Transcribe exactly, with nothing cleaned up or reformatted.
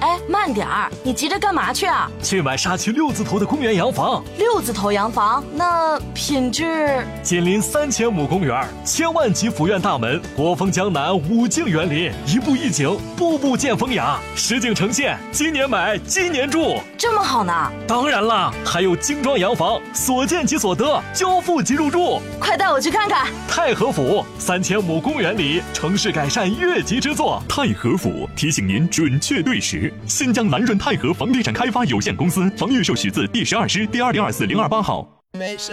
哎，慢点儿，你急着干嘛去啊？ 去买沙区六字头的公园洋房。 六字头洋房，那品质？ 紧邻三千亩公园，千万级府院大门，国风江南，五境园林，一步一景，步步见风雅，实景呈现。今年买，今年住， 这么好呢？ 当然啦，还有精装洋房，所见即所得，交付即入住。 快带我去看看。 太和府三千亩公园里，城市改善越级之作。 太和府提醒您准确对时。新疆南润太和房地产开发有限公司，房预授许字第十二师第二零二四零二八号。